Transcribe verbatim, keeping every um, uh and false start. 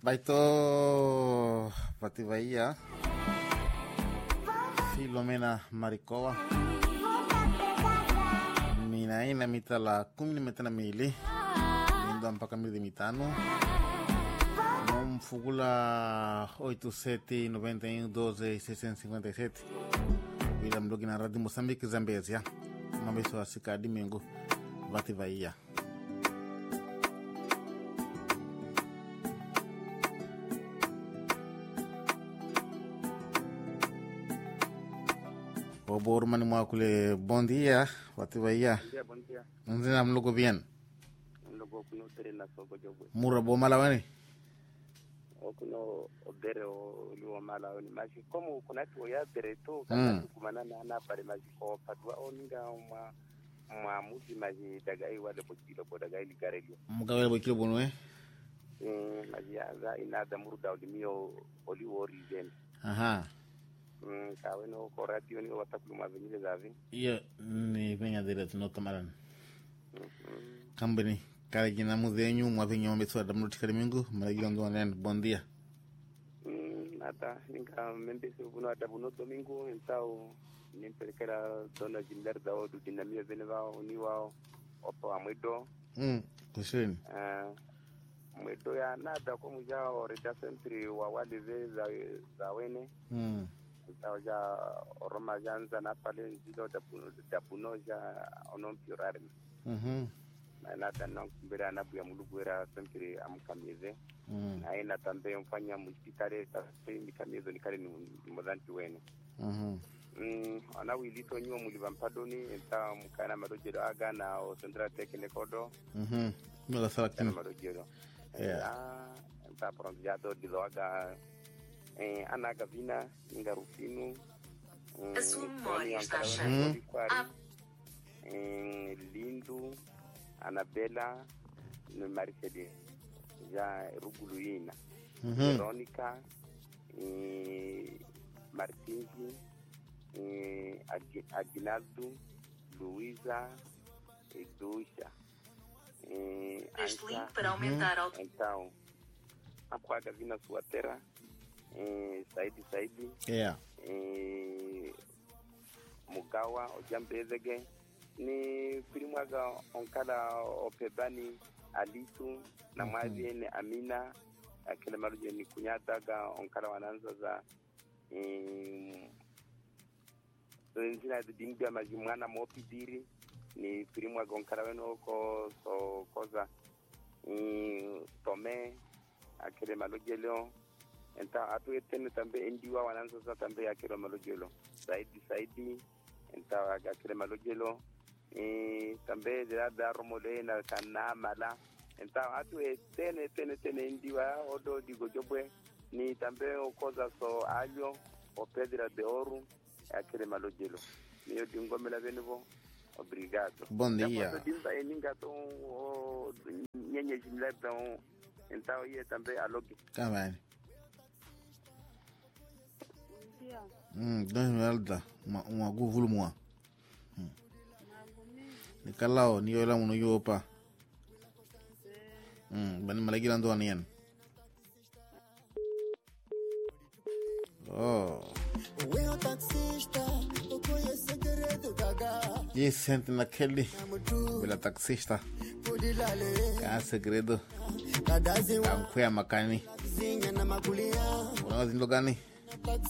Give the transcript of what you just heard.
Baito Pativaia Filomena Maricoa Minaina mitala kumi metana mili Minda mpaka mili mitano Mfugula oito sete noventa e um doze seiscentos e cinquenta e sete Bila mlogi na Radio Moçambique Zambezia Mabeso asika domingo Pativaia Por mani mwakule bon dia Pativaia. Bon dia, bon dia. Nzina mlogo bien. Mlogo kuno tere na soko jogo. Mura bo malawani. Okuno obere o liwa malawani maji komo kuna tu ya bere to kana kumana na na pare maji ko patwa oninga mwa mwa muzi maji dagai wale bokilo bo dagai ligarelio. Mugawele bokilo bono eh. Mm maji za ina da muruda olimio oli origen. Aha. Mm kawe no korati oni watakuluma venile zavi. Iyo ni venya direct no kamaran. Mhm. Kambeni kala jina muzenyu mwavenyo mbeso da mrutikali mingu malagila ndo nen bon dia. Mm nada ninga membese ubuno adabuno domingo então nimpelekera dona jimler da odu dinamia veneva oni wao opo amwedo. Mm kusini. Eh mwedo ya nada kwa mujao reda sempre wa wale za za wene. Mm. Utaja Roma janza na pale nzido da punoja onompiorare. Mhm. Na nada na kumbera na buya mulugwera sempre amkamize. Mm. Na ina tambe mfanya mujitare tafe mikamizo nikale ni mozanti wene. Mhm. Mm ana wilito nyo mulivampadoni enta mukana marojero aga na o central technicodo. Mhm. Mela salakina marojero. Yeah. Ah enta pronto diloaga eh ana gavina ingarufinu. A sua memória está cheia. Eh Lindu, Anabela, no Maricede, já Ruguluina, Veronica, eh Martins, eh Aguinaldo, Luísa, Educha. Eh Este link para aumentar a então a quadra vina sua terra. Eh Saidi Saidi. Yeah. Eh Mugawa Ojambezege ni primwaga onkala opebani alitu na mwazi ni Amina akile maruje ni kunyataga onkala wananza za eh nzina dimbi amajimwana mopidiri ni primwaga onkala weno ko so koza eh tome akile malojelo enta atu etene tambe endiwa wananza za tambe akile malojelo saidi saidi enta akile malojelo eh tambe de da romole na kana mala enta atu etene tene tene endiwa odo digo jobwe ni tambe okoza so alio o pedra de ouro akile malojelo niyo dingomela benevo obrigado Bom dia. Dimba eninga to nyenye jimla don enta oye tambe alogi Kamani. Dia. Mm, don melda ma uma guvulu mwa. Mm. Ni kalao ni yola muno yopa. Mm, bani malagila ndo anian. Oh. Wewe taxista, ukoye segredo gaga. Yes, sente naquele bila taxista. Pudilale. Ka segredo. Kadazi wa Kamkwea makani. zinya na makulia. Unawazi ndo gani?